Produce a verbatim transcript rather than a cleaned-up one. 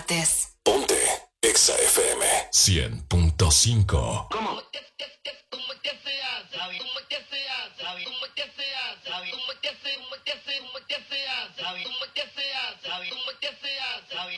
martes. Ponte Exa F M cien punto cinco. ¿Cómo? ¿Cómo que se hace? ¿Cómo que se hace? ¿Cómo que se hace? ¿Cómo que se hace? ¿Cómo que se hace?